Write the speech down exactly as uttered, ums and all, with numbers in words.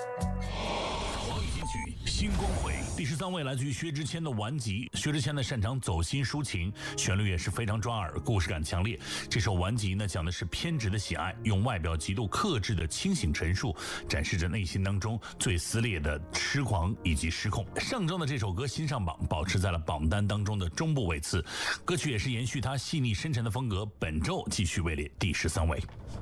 华语金曲新光辉第十三位来自于薛之谦的《顽疾》。薛之谦呢擅长走心抒情，旋律也是非常抓耳，故事感强烈。这首《顽疾》呢讲的是偏执的喜爱，用外表极度克制的清醒陈述，展示着内心当中最撕裂的痴狂以及失控。上周的这首歌新上榜，保持在了榜单当中的中部位次。歌曲也是延续它细腻深沉的风格，本周继续位列第十三位。